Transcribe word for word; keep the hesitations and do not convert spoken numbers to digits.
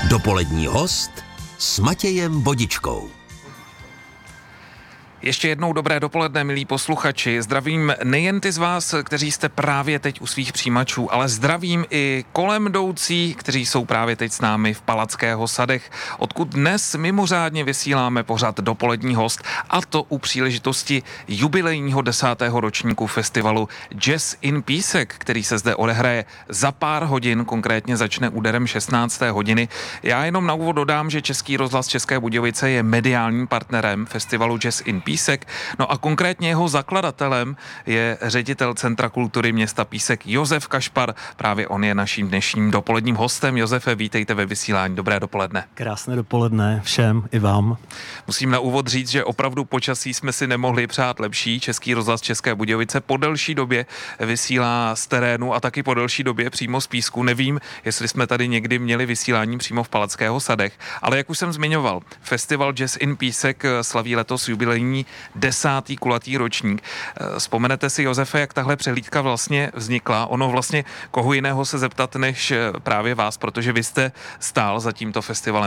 Dopolední host s Matějem Vodičkou. Ještě jednou dobré dopoledne, milí posluchači. Zdravím nejen ty z vás, kteří jste právě teď u svých přijímačů, ale zdravím i kolem jdoucí, kteří jsou právě teď s námi v Palackého sadech, odkud dnes mimořádně vysíláme pořad Dopolední host, a to u příležitosti jubilejního desátého ročníku festivalu Jazz in Písek, který se zde odehraje za pár hodin, konkrétně začne úderem šestnácté hodiny. Já jenom na úvod dodám, že Český rozhlas České Budějovice je mediálním partnerem festivalu Jazz in Písek, no a konkrétně jeho zakladatelem je ředitel Centra kultury města Písek Josef Kašpar. Právě on je naším dnešním dopoledním hostem. Josefe, vítejte ve vysílání. Dobré dopoledne. Krásné dopoledne všem i vám. Musím na úvod říct, že opravdu počasí jsme si nemohli přát lepší. Český rozhlas České Budějovice po delší době vysílá z terénu a taky po delší době přímo z Písku. Nevím, jestli jsme tady někdy měli vysílání přímo v Palackého sadech, ale jak už jsem zmiňoval, festival Jazz in Písek slaví letos jubilejní desátý kulatý ročník. Vzpomenete si, Josefe, jak tahle přehlídka vlastně vznikla? Ono vlastně koho jiného se zeptat než právě vás, protože vy jste stál za tímto festivalem.